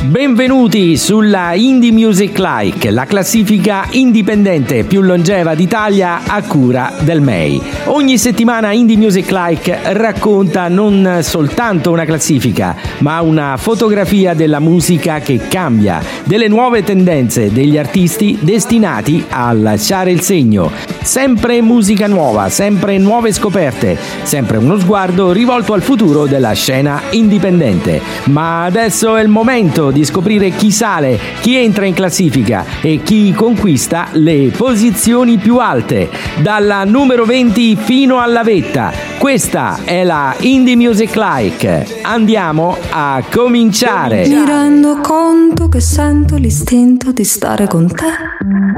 Benvenuti sulla Indie Music Like, la classifica indipendente più longeva d'Italia a cura del MEI. Ogni settimana Indie Music Like racconta non soltanto una classifica, ma una fotografia della musica che cambia, delle nuove tendenze, degli artisti destinati a lasciare il segno. Sempre musica nuova, sempre nuove scoperte, sempre uno sguardo rivolto al futuro della scena indipendente. Ma adesso è il momento di scoprire chi sale, chi entra in classifica e chi conquista le posizioni più alte, dalla numero 20 fino alla vetta. Questa è la Indie Music Like. Andiamo a cominciare. Mi rendo conto che sento l'istinto di stare con te.